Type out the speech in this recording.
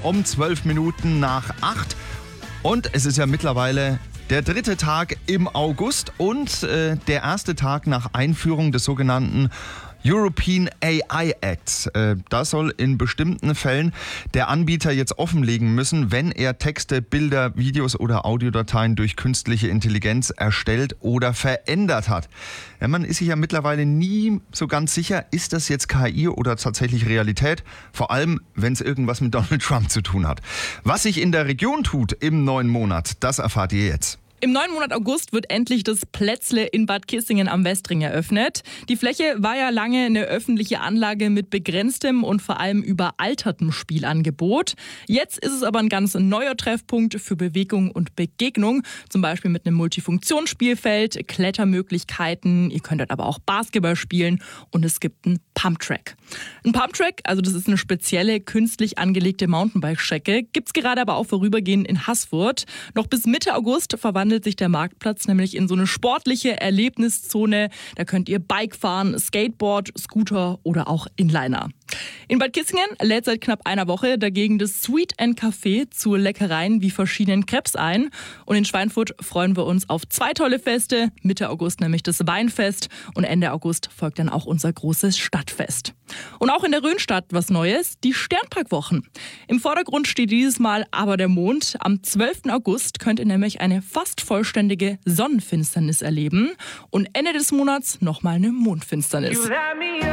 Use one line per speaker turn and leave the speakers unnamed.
um 12 Minuten nach 8. Und es ist ja mittlerweile der 3. Tag im August und der erste Tag nach Einführung des sogenannten European AI Act. Da soll in bestimmten Fällen der Anbieter jetzt offenlegen müssen, wenn er Texte, Bilder, Videos oder Audiodateien durch künstliche Intelligenz erstellt oder verändert hat. Ja, man ist sich ja mittlerweile nie so ganz sicher, ist das jetzt KI oder tatsächlich Realität? Vor allem, wenn es irgendwas mit Donald Trump zu tun hat. Was sich in der Region tut im neuen Monat, das erfahrt ihr jetzt.
Im neuen Monat August wird endlich das Plätzle in Bad Kissingen am Westring eröffnet. Die Fläche war ja lange eine öffentliche Anlage mit begrenztem und vor allem überaltertem Spielangebot. Jetzt ist es aber ein ganz neuer Treffpunkt für Bewegung und Begegnung. Zum Beispiel mit einem Multifunktionsspielfeld, Klettermöglichkeiten. Ihr könntet aber auch Basketball spielen und es gibt einen Pumptrack. Ein Pumptrack, also das ist eine spezielle künstlich angelegte Mountainbike-Strecke, gibt es gerade aber auch vorübergehend in Haßfurt. Noch bis Mitte August verwandelt sich der Marktplatz nämlich in so eine sportliche Erlebniszone. Da könnt ihr Bike fahren, Skateboard, Scooter oder auch Inliner. In Bad Kissingen lädt seit knapp einer Woche dagegen das Sweet & Café zu Leckereien wie verschiedenen Crepes ein. Und in Schweinfurt freuen wir uns auf 2 tolle Feste. Mitte August nämlich das Weinfest und Ende August folgt dann auch unser großes Stadtfest. Und auch in der Rhönstadt was Neues, die Sternparkwochen. Im Vordergrund steht dieses Mal aber der Mond. Am 12. August könnt ihr nämlich eine fast vollständige Sonnenfinsternis erleben und Ende des Monats nochmal eine Mondfinsternis.